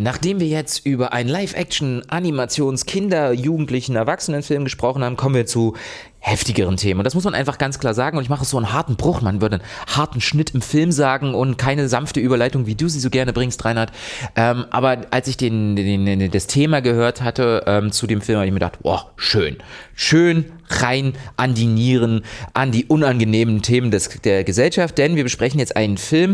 Nachdem wir jetzt über einen Live-Action-Animations-, Jugendlichen-, Erwachsenenfilm gesprochen haben, kommen wir zu heftigeren Themen. Und das muss man einfach ganz klar sagen. Und ich mache so einen harten Bruch. Man würde einen harten Schnitt im Film sagen und keine sanfte Überleitung, wie du sie so gerne bringst, Reinhard. Aber als ich das Thema gehört hatte zu dem Film, habe ich mir gedacht, wow, schön. Schön rein an die Nieren, an die unangenehmen Themen der Gesellschaft. Denn wir besprechen jetzt einen Film,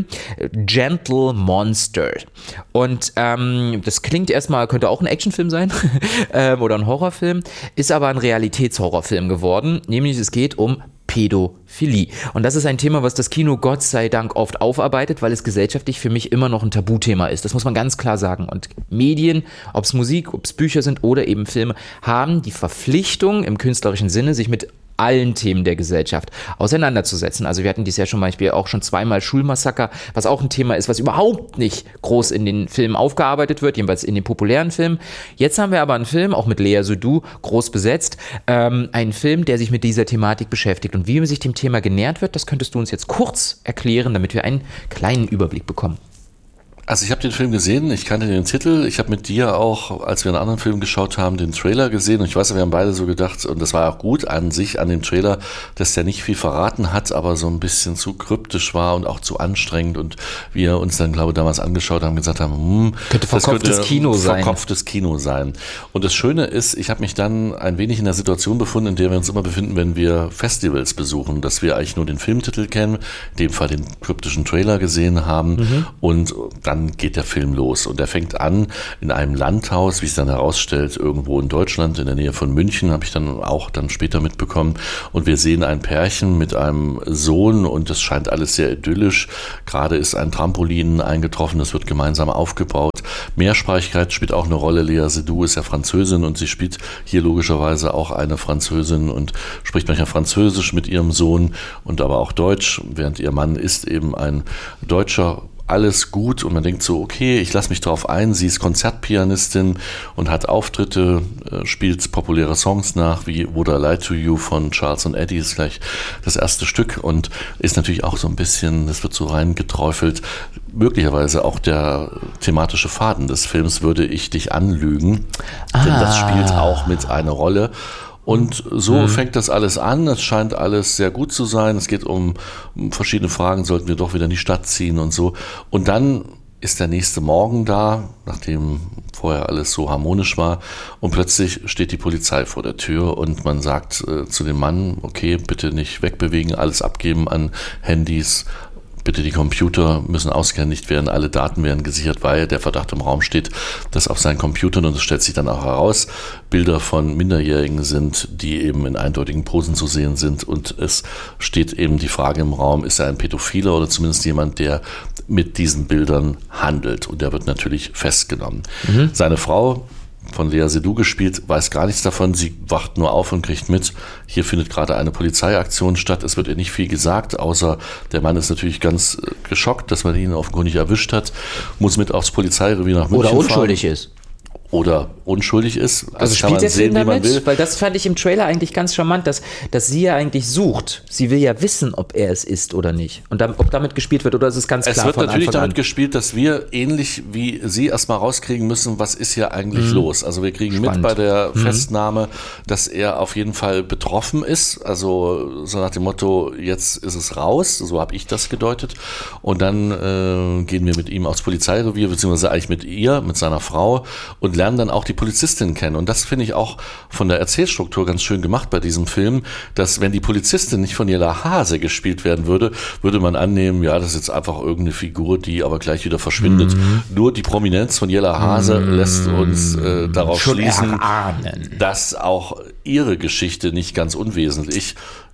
Gentle Monster. Und das klingt erstmal, könnte auch ein Actionfilm sein oder ein Horrorfilm, ist aber ein Realitätshorrorfilm geworden. Nämlich es geht um Pädophilie. Und das ist ein Thema, was das Kino Gott sei Dank oft aufarbeitet, weil es gesellschaftlich für mich immer noch ein Tabuthema ist. Das muss man ganz klar sagen. Und Medien, ob es Musik, ob es Bücher sind oder eben Filme, haben die Verpflichtung im künstlerischen Sinne, sich mit allen Themen der Gesellschaft auseinanderzusetzen. Also wir hatten dieses Jahr schon Beispiel auch schon zweimal Schulmassaker, was auch ein Thema ist, was überhaupt nicht groß in den Filmen aufgearbeitet wird, jedenfalls in den populären Filmen. Jetzt haben wir aber einen Film, auch mit Lea Seydoux, groß besetzt, einen Film, der sich mit dieser Thematik beschäftigt. Und wie man sich dem Thema genähert wird, das könntest du uns jetzt kurz erklären, damit wir einen kleinen Überblick bekommen. Also ich habe den Film gesehen, ich kannte den Titel, ich habe mit dir auch, als wir einen anderen Film geschaut haben, den Trailer gesehen und ich weiß, wir haben beide so gedacht, und das war auch gut an sich, an dem Trailer, dass der nicht viel verraten hat, aber so ein bisschen zu kryptisch war und auch zu anstrengend und wir uns dann, glaube ich, damals angeschaut haben, gesagt haben, könnte verkopftes Kino sein. Verkopftes Kino sein. Und das Schöne ist, ich habe mich dann ein wenig in der Situation befunden, in der wir uns immer befinden, wenn wir Festivals besuchen, dass wir eigentlich nur den Filmtitel kennen, in dem Fall den kryptischen Trailer gesehen haben und dann geht der Film los und er fängt an in einem Landhaus, wie es dann herausstellt, irgendwo in Deutschland, in der Nähe von München, habe ich dann auch später mitbekommen und wir sehen ein Pärchen mit einem Sohn und es scheint alles sehr idyllisch, gerade ist ein Trampolin eingetroffen, das wird gemeinsam aufgebaut, Mehrsprachigkeit spielt auch eine Rolle, Lea Seydoux ist ja Französin und sie spielt hier logischerweise auch eine Französin und spricht manchmal Französisch mit ihrem Sohn und aber auch Deutsch, während ihr Mann ist eben ein Deutscher. Alles gut und man denkt so, okay, ich lasse mich drauf ein, sie ist Konzertpianistin und hat Auftritte, spielt populäre Songs nach, wie Would I Lie to You von Charles & Eddie, ist gleich das erste Stück und ist natürlich auch so ein bisschen, das wird so reingeträufelt, möglicherweise auch der thematische Faden des Films, würde ich dich anlügen, denn das spielt auch mit eine Rolle. Und so fängt das alles an, es scheint alles sehr gut zu sein, es geht um verschiedene Fragen, sollten wir doch wieder in die Stadt ziehen und so. Und dann ist der nächste Morgen da, nachdem vorher alles so harmonisch war und plötzlich steht die Polizei vor der Tür und man sagt zu dem Mann, okay, bitte nicht wegbewegen, alles abgeben an Handys, bitte die Computer müssen ausgehändigt werden, alle Daten werden gesichert, weil der Verdacht im Raum steht, dass auf seinen Computern, und das stellt sich dann auch heraus, Bilder von Minderjährigen sind, die eben in eindeutigen Posen zu sehen sind und es steht eben die Frage im Raum, ist er ein Pädophiler oder zumindest jemand, der mit diesen Bildern handelt und der wird natürlich festgenommen. Seine Frau, von Lea Seydoux gespielt, weiß gar nichts davon, sie wacht nur auf und kriegt mit, hier findet gerade eine Polizeiaktion statt, es wird ihr nicht viel gesagt, außer der Mann ist natürlich ganz geschockt, dass man ihn offenkundig erwischt hat, muss mit aufs Polizeirevier nach München fahren. Oder unschuldig ist. Oder unschuldig ist. Also spielt der Film damit? Weil das fand ich im Trailer eigentlich ganz charmant, dass sie ja eigentlich sucht. Sie will ja wissen, ob er es ist oder nicht. Und ob damit gespielt wird, oder ist es ganz klar von Anfang an? Es wird natürlich damit gespielt, dass wir ähnlich wie sie erstmal rauskriegen müssen, was ist hier eigentlich los. Also wir kriegen mit bei der Festnahme, dass er auf jeden Fall betroffen ist. Also so nach dem Motto, jetzt ist es raus. So habe ich das gedeutet. Und dann gehen wir mit ihm aufs Polizeirevier, beziehungsweise eigentlich mit ihr, mit seiner Frau und lernen dann auch die Polizistin kennen. Und das finde ich auch von der Erzählstruktur ganz schön gemacht bei diesem Film, dass wenn die Polizistin nicht von Jella Hase gespielt werden würde, würde man annehmen, ja, das ist jetzt einfach irgendeine Figur, die aber gleich wieder verschwindet. Nur die Prominenz von Jella Hase lässt uns darauf schon schließen, dass auch ihre Geschichte nicht ganz unwesentlich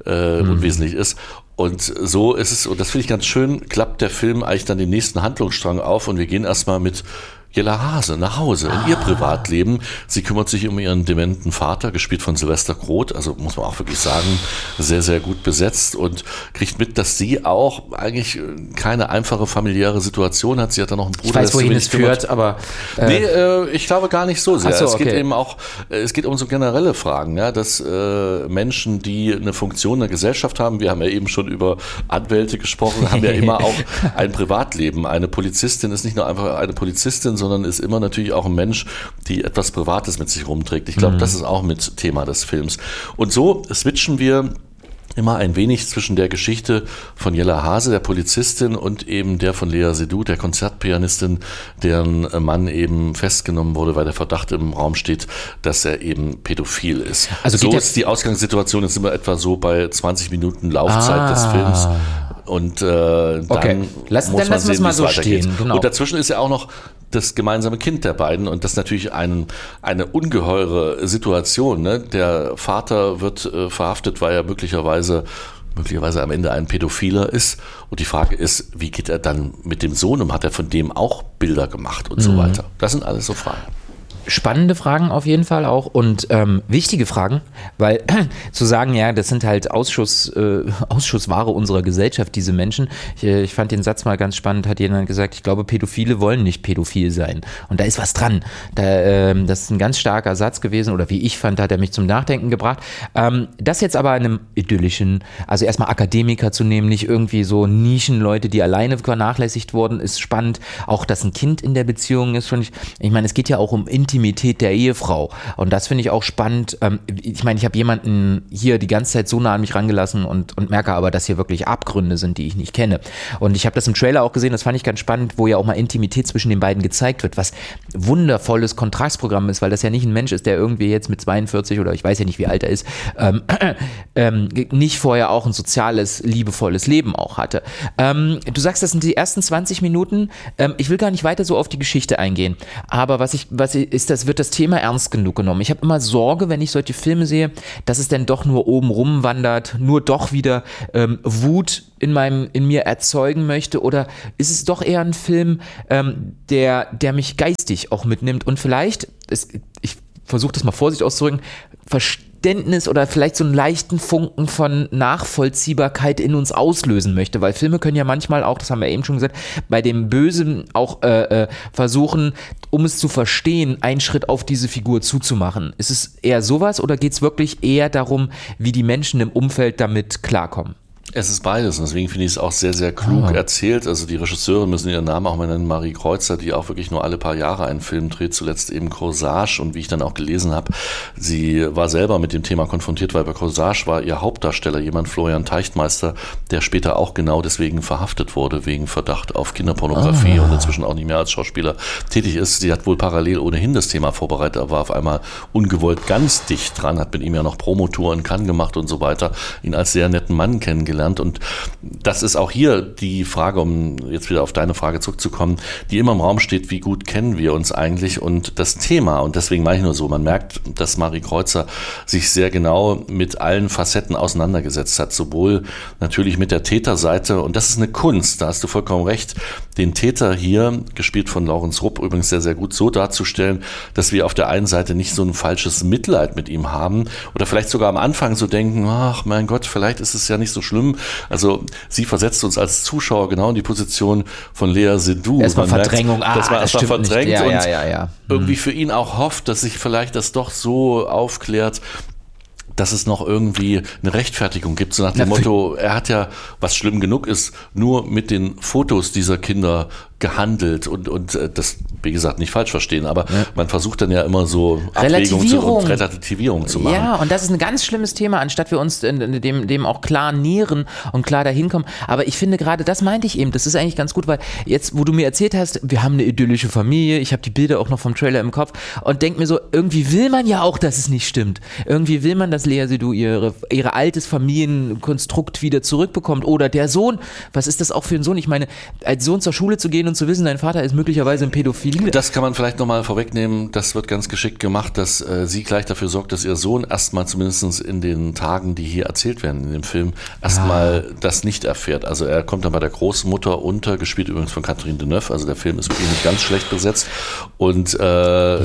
ist. Und so ist es, und das finde ich ganz schön, klappt der Film eigentlich dann den nächsten Handlungsstrang auf und wir gehen erstmal mit Jella Hase nach Hause in ihr Privatleben. Sie kümmert sich um ihren dementen Vater, gespielt von Sylvester Groth, also muss man auch wirklich sagen, sehr, sehr gut besetzt und kriegt mit, dass sie auch eigentlich keine einfache familiäre Situation hat. Sie hat dann noch einen Bruder. Ich weiß, wohin es führt, aber... ich glaube gar nicht so sehr. So, es geht okay. eben auch, es geht um so generelle Fragen, ja, dass Menschen, die eine Funktion in der Gesellschaft haben, wir haben ja eben schon über Anwälte gesprochen, haben ja immer auch ein Privatleben. Eine Polizistin ist nicht nur einfach eine Polizistin, sondern ist immer natürlich auch ein Mensch, die etwas Privates mit sich rumträgt. Ich glaube, das ist auch mit Thema des Films. Und so switchen wir immer ein wenig zwischen der Geschichte von Jella Hase, der Polizistin, und eben der von Lea Seydoux, der Konzertpianistin, deren Mann eben festgenommen wurde, weil der Verdacht im Raum steht, dass er eben pädophil ist. Also so ist die Ausgangssituation, jetzt sind wir etwa so bei 20 Minuten Laufzeit des Films. Und dann muss man sehen, wie es weitergeht. Genau. Und dazwischen ist ja auch noch das gemeinsame Kind der beiden, und das ist natürlich eine ungeheure Situation. Ne? Der Vater wird verhaftet, weil er möglicherweise am Ende ein Pädophiler ist. Und die Frage ist, wie geht er dann mit dem Sohn um? Hat er von dem auch Bilder gemacht und so weiter? Das sind alles so Fragen. Spannende Fragen auf jeden Fall auch und wichtige Fragen, weil zu sagen, ja, das sind halt Ausschussware unserer Gesellschaft, diese Menschen. Ich fand den Satz mal ganz spannend, hat jemand gesagt, ich glaube, Pädophile wollen nicht pädophil sein. Und da ist was dran. Das ist ein ganz starker Satz gewesen, oder wie ich fand, hat er mich zum Nachdenken gebracht. Das jetzt aber in einem idyllischen, also erstmal Akademiker zu nehmen, nicht irgendwie so Nischenleute, die alleine vernachlässigt wurden, ist spannend. Auch, dass ein Kind in der Beziehung ist, ich meine, es geht ja auch um Intimität der Ehefrau. Und das finde ich auch spannend. Ich meine, ich habe jemanden hier die ganze Zeit so nah an mich rangelassen und merke aber, dass hier wirklich Abgründe sind, die ich nicht kenne. Und ich habe das im Trailer auch gesehen, das fand ich ganz spannend, wo ja auch mal Intimität zwischen den beiden gezeigt wird, was wundervolles Kontrastprogramm ist, weil das ja nicht ein Mensch ist, der irgendwie jetzt mit 42 oder ich weiß ja nicht, wie alt er ist, nicht vorher auch ein soziales, liebevolles Leben auch hatte. Du sagst, das sind die ersten 20 Minuten. Ich will gar nicht weiter so auf die Geschichte eingehen, aber wird das Thema ernst genug genommen. Ich habe immer Sorge, wenn ich solche Filme sehe, dass es dann doch nur oben rumwandert, nur doch wieder Wut in mir erzeugen möchte, oder ist es doch eher ein Film, der mich geistig auch mitnimmt und vielleicht, ich versuche das mal vorsichtig auszudrücken, Verständnis oder vielleicht so einen leichten Funken von Nachvollziehbarkeit in uns auslösen möchte, weil Filme können ja manchmal auch, das haben wir eben schon gesagt, bei dem Bösen auch versuchen, um es zu verstehen, einen Schritt auf diese Figur zuzumachen. Ist es eher sowas oder geht es wirklich eher darum, wie die Menschen im Umfeld damit klarkommen? Es ist beides und deswegen finde ich es auch sehr, sehr klug erzählt. Also die Regisseure müssen ihren Namen auch mal nennen, Marie Kreuzer, die auch wirklich nur alle paar Jahre einen Film dreht, zuletzt eben Corsage, und wie ich dann auch gelesen habe, sie war selber mit dem Thema konfrontiert, weil bei Corsage war ihr Hauptdarsteller jemand, Florian Teichtmeister, der später auch genau deswegen verhaftet wurde, wegen Verdacht auf Kinderpornografie und inzwischen auch nicht mehr als Schauspieler tätig ist. Sie hat wohl parallel ohnehin das Thema vorbereitet, aber war auf einmal ungewollt ganz dicht dran, hat mit ihm ja noch Promotour in Cannes gemacht und so weiter, ihn als sehr netten Mann kennengelernt. Und das ist auch hier die Frage, um jetzt wieder auf deine Frage zurückzukommen, die immer im Raum steht, wie gut kennen wir uns eigentlich und das Thema. Und deswegen mache ich nur so, man merkt, dass Marie Kreuzer sich sehr genau mit allen Facetten auseinandergesetzt hat, sowohl natürlich mit der Täterseite, und das ist eine Kunst, da hast du vollkommen recht, den Täter hier, gespielt von Laurens Rupp, übrigens sehr, sehr gut so darzustellen, dass wir auf der einen Seite nicht so ein falsches Mitleid mit ihm haben oder vielleicht sogar am Anfang so denken, ach mein Gott, vielleicht ist es ja nicht so schlimm. Also sie versetzt uns als Zuschauer genau in die Position von Lea Seydoux. Erstmal Verdrängung, das war erstmal verdrängt ja, und irgendwie für ihn auch hofft, dass sich vielleicht das doch so aufklärt, dass es noch irgendwie eine Rechtfertigung gibt, so nach dem Motto, er hat ja, was schlimm genug ist, nur mit den Fotos dieser Kinder gehandelt und das, wie gesagt, nicht falsch verstehen, aber man versucht dann ja immer so Relativierung zu machen. Ja, und das ist ein ganz schlimmes Thema, anstatt wir uns dem auch klar nähren und klar dahin kommen. Aber ich finde gerade, das meinte ich eben, das ist eigentlich ganz gut, weil jetzt, wo du mir erzählt hast, wir haben eine idyllische Familie, ich habe die Bilder auch noch vom Trailer im Kopf und denke mir so, irgendwie will man ja auch, dass es nicht stimmt. Irgendwie will man, dass Lea Seydoux ihre altes Familienkonstrukt wieder zurückbekommt. Oder der Sohn, was ist das auch für ein Sohn? Ich meine, als Sohn zur Schule zu gehen und zu wissen, dein Vater ist möglicherweise ein Pädophil. Das kann man vielleicht nochmal vorwegnehmen, das wird ganz geschickt gemacht, dass sie gleich dafür sorgt, dass ihr Sohn erstmal zumindest in den Tagen, die hier erzählt werden in dem Film, erstmal das nicht erfährt. Also er kommt dann bei der Großmutter unter, gespielt übrigens von Catherine Deneuve, also der Film ist wirklich nicht ganz schlecht besetzt. Und da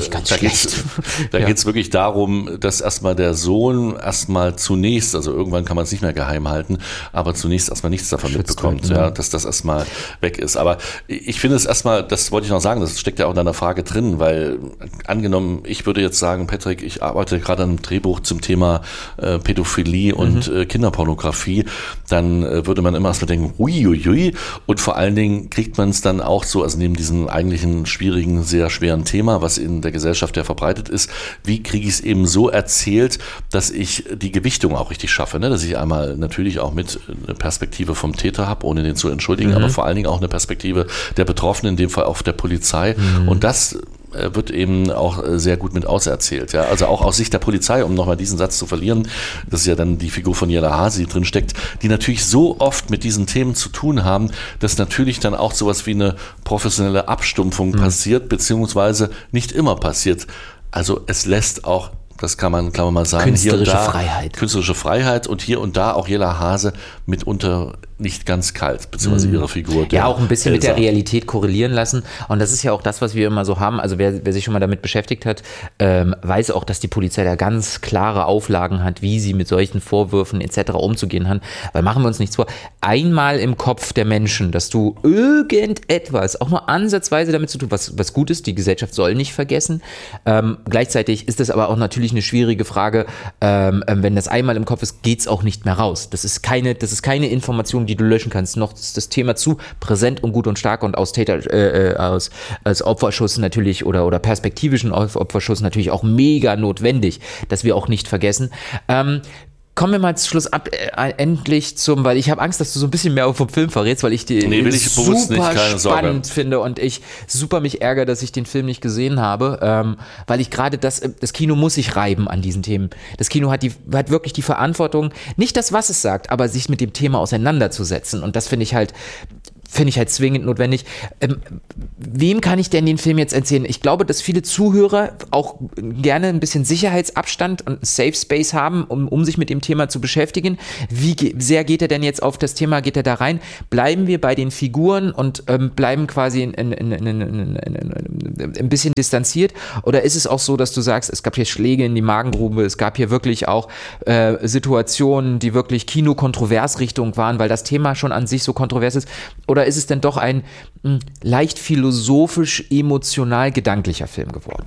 geht's wirklich darum, dass erstmal der Sohn erstmal zunächst, also irgendwann kann man es nicht mehr geheim halten, aber zunächst erstmal nichts davon mitbekommt, dass das erstmal weg ist. Aber ich ich finde es erstmal, das wollte ich noch sagen, das steckt ja auch in deiner Frage drin, weil angenommen, ich würde jetzt sagen, Patrick, ich arbeite gerade an einem Drehbuch zum Thema Pädophilie und Kinderpornografie, dann würde man immer erstmal denken, uiuiui, und vor allen Dingen kriegt man es dann auch so, also neben diesem eigentlichen schwierigen, sehr schweren Thema, was in der Gesellschaft ja verbreitet ist, wie kriege ich es eben so erzählt, dass ich die Gewichtung auch richtig schaffe, ne? Dass ich einmal natürlich auch mit eine Perspektive vom Täter habe, ohne den zu entschuldigen, aber vor allen Dingen auch eine Perspektive der Betroffenen, in dem Fall auch der Polizei. Und das wird eben auch sehr gut mit auserzählt. Ja? Also auch aus Sicht der Polizei, um nochmal diesen Satz zu verlieren, das ist ja dann die Figur von Jella Hasi drin steckt, die natürlich so oft mit diesen Themen zu tun haben, dass natürlich dann auch sowas wie eine professionelle Abstumpfung passiert, beziehungsweise nicht immer passiert. Also es lässt auch, das kann man, glaube ich mal sagen, künstlerische Freiheit und hier und da auch Jella Hase mitunter nicht ganz kalt, beziehungsweise ihre Figur. Ja, auch ein bisschen mit der Realität korrelieren lassen. Und das ist ja auch das, was wir immer so haben. Also wer sich schon mal damit beschäftigt hat, weiß auch, dass die Polizei da ganz klare Auflagen hat, wie sie mit solchen Vorwürfen etc. umzugehen hat. Weil machen wir uns nichts vor, einmal im Kopf der Menschen, dass du irgendetwas, auch nur ansatzweise damit zu tun, was gut ist, die Gesellschaft soll nicht vergessen. Gleichzeitig ist das aber auch natürlich eine schwierige Frage, wenn das einmal im Kopf ist, geht es auch nicht mehr raus. Das ist keine Information, die du löschen kannst. Noch ist das Thema zu präsent und gut und stark und aus als Opferschutz natürlich oder perspektivischen Opferschutz natürlich auch mega notwendig, dass wir auch nicht vergessen. Kommen wir mal zum Schluss endlich weil ich habe Angst, dass du so ein bisschen mehr vom Film verrätst, weil ich die super spannend finde und ich super mich ärgere, dass ich den Film nicht gesehen habe, weil ich gerade das Kino muss sich reiben an diesen Themen. Das Kino hat wirklich die Verantwortung, nicht das, was es sagt, aber sich mit dem Thema auseinanderzusetzen und das finde ich halt zwingend notwendig. Wem kann ich denn den Film jetzt erzählen? Ich glaube, dass viele Zuhörer auch gerne ein bisschen Sicherheitsabstand und Safe Space haben, um sich mit dem Thema zu beschäftigen. Wie sehr geht er denn jetzt auf das Thema, geht er da rein? Bleiben wir bei den Figuren und bleiben quasi ein bisschen distanziert? Oder ist es auch so, dass du sagst, es gab hier Schläge in die Magengrube, es gab hier wirklich auch Situationen, die wirklich Kino-Kontroversrichtung waren, weil das Thema schon an sich so kontrovers ist? Oder ist es denn doch ein leicht philosophisch, emotional, gedanklicher Film geworden?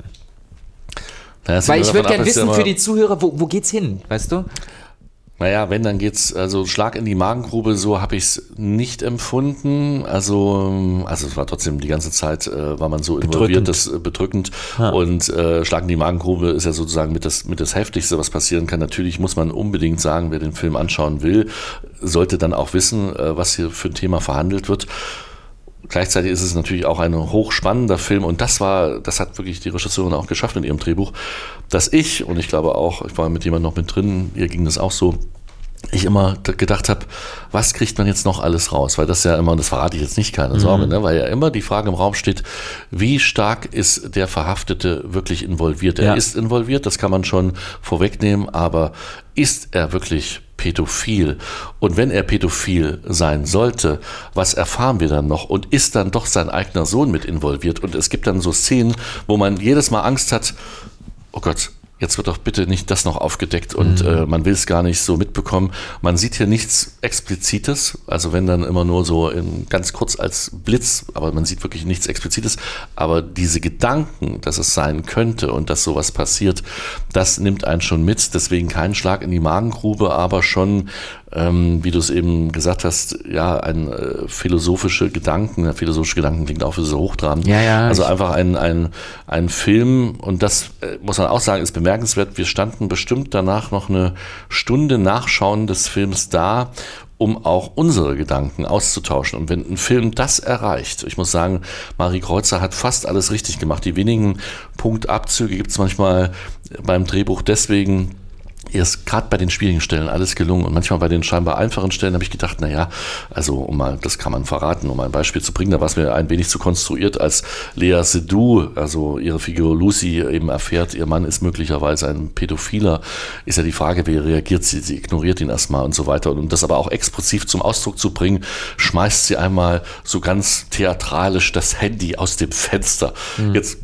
Weil ich würde gerne wissen für die Zuhörer, wo geht's hin, weißt du? Naja, wenn, dann geht's, also Schlag in die Magengrube, so habe ich es nicht empfunden. Also es war trotzdem die ganze Zeit, war man so involviert, das bedrückend. Ja. Und Schlag in die Magengrube ist ja sozusagen mit das Heftigste, was passieren kann. Natürlich muss man unbedingt sagen, wer den Film anschauen will, sollte dann auch wissen, was hier für ein Thema verhandelt wird. Gleichzeitig ist es natürlich auch ein hochspannender Film und das hat wirklich die Regisseurin auch geschafft in ihrem Drehbuch, dass ich glaube auch, ich war mit jemandem noch mit drin, ihr ging das auch so, ich immer gedacht habe, was kriegt man jetzt noch alles raus? Weil das ja immer, und das verrate ich jetzt nicht, keine Sorge, ne? Weil ja immer die Frage im Raum steht, wie stark ist der Verhaftete wirklich involviert? Er ist involviert, das kann man schon vorwegnehmen, aber ist er wirklich pädophil? Und wenn er pädophil sein sollte, was erfahren wir dann noch? Und ist dann doch sein eigener Sohn mit involviert? Und es gibt dann so Szenen, wo man jedes Mal Angst hat, oh Gott, jetzt wird doch bitte nicht das noch aufgedeckt und man will es gar nicht so mitbekommen. Man sieht hier nichts Explizites, also wenn dann immer nur so ganz kurz als Blitz, aber man sieht wirklich nichts Explizites. Aber diese Gedanken, dass es sein könnte und dass sowas passiert, das nimmt einen schon mit. Deswegen kein Schlag in die Magengrube, aber schon, wie du es eben gesagt hast, ja, philosophische Gedanken. Der philosophische Gedanken klingt auch so hochtrabend. Ja, also einfach ein Film, und das muss man auch sagen, ist bemerkenswert. Wir standen bestimmt danach noch eine Stunde nach Schauen des Films da, um auch unsere Gedanken auszutauschen. Und wenn ein Film das erreicht, ich muss sagen, Marie Kreuzer hat fast alles richtig gemacht. Die wenigen Punktabzüge gibt es manchmal beim Drehbuch deswegen. Ihr ist gerade bei den schwierigen Stellen alles gelungen und manchmal bei den scheinbar einfachen Stellen habe ich gedacht, also das kann man verraten, um ein Beispiel zu bringen, da war es mir ein wenig zu konstruiert, als Lea Seydoux, also ihre Figur Lucy, eben erfährt, ihr Mann ist möglicherweise ein Pädophiler, ist ja die Frage, wie reagiert sie? Sie ignoriert ihn erstmal und so weiter. Und um das aber auch expressiv zum Ausdruck zu bringen, schmeißt sie einmal so ganz theatralisch das Handy aus dem Fenster. Jetzt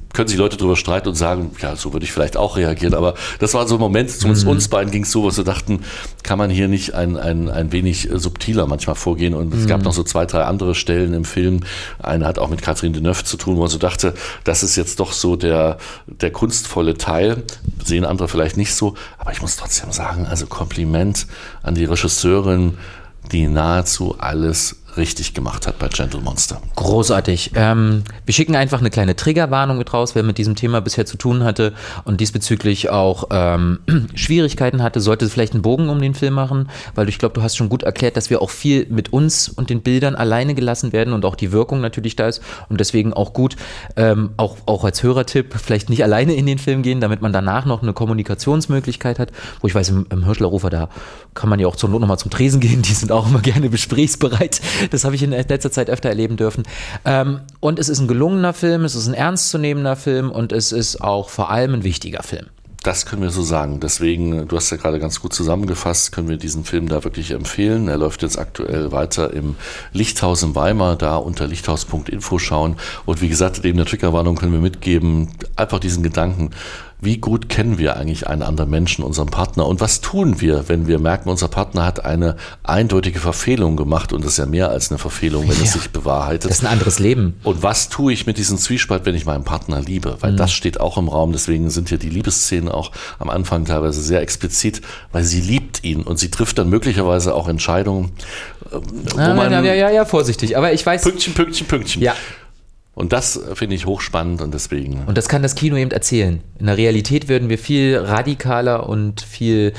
können sich Leute darüber streiten und sagen, ja, so würde ich vielleicht auch reagieren, aber das war so ein Moment, zumindest uns beiden ging es so, was wir dachten, kann man hier nicht ein wenig subtiler manchmal vorgehen, und es gab noch so 2, 3 andere Stellen im Film, eine hat auch mit Catherine Deneuve zu tun, wo man so dachte, das ist jetzt doch so der kunstvolle Teil, sehen andere vielleicht nicht so, aber ich muss trotzdem sagen, also Kompliment an die Regisseurin, die nahezu alles richtig gemacht hat bei Gentle Monster. Großartig. Wir schicken einfach eine kleine Triggerwarnung mit raus, wer mit diesem Thema bisher zu tun hatte und diesbezüglich auch Schwierigkeiten hatte, sollte vielleicht einen Bogen um den Film machen, weil ich glaube, du hast schon gut erklärt, dass wir auch viel mit uns und den Bildern alleine gelassen werden und auch die Wirkung natürlich da ist und deswegen auch gut, auch als Hörertipp, vielleicht nicht alleine in den Film gehen, damit man danach noch eine Kommunikationsmöglichkeit hat, wo ich weiß, im Hirschler-Rufer, da kann man ja auch zur Not nochmal zum Tresen gehen, die sind auch immer gerne gesprächsbereit. Das habe ich in letzter Zeit öfter erleben dürfen. Und es ist ein gelungener Film, es ist ein ernstzunehmender Film und es ist auch vor allem ein wichtiger Film. Das können wir so sagen. Deswegen, du hast ja gerade ganz gut zusammengefasst, können wir diesen Film da wirklich empfehlen. Er läuft jetzt aktuell weiter im Lichthaus in Weimar, da unter lichthaus.info schauen. Und wie gesagt, neben der Triggerwarnung können wir mitgeben, einfach diesen Gedanken, wie gut kennen wir eigentlich einen anderen Menschen, unseren Partner, und was tun wir, wenn wir merken, unser Partner hat eine eindeutige Verfehlung gemacht, und das ist ja mehr als eine Verfehlung, wenn es sich bewahrheitet. Das ist ein anderes Leben. Und was tue ich mit diesem Zwiespalt, wenn ich meinen Partner liebe? Weil das steht auch im Raum, deswegen sind hier die Liebesszenen auch am Anfang teilweise sehr explizit, weil sie liebt ihn und sie trifft dann möglicherweise auch Entscheidungen, wo man... Ja, vorsichtig, aber ich weiß... Pünktchen. Ja. Und das finde ich hochspannend und deswegen... Und das kann das Kino eben erzählen. In der Realität würden wir viel radikaler und viel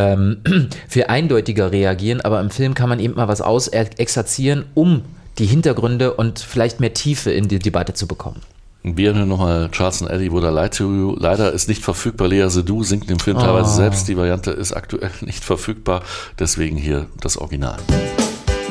eindeutiger reagieren, aber im Film kann man eben mal was exerzieren, um die Hintergründe und vielleicht mehr Tiefe in die Debatte zu bekommen. Wir hören nochmal Charles & Eddie, Would I Lie to You. Leider ist nicht verfügbar. Lea Seydoux singt im Film teilweise selbst. Die Variante ist aktuell nicht verfügbar. Deswegen hier das Original.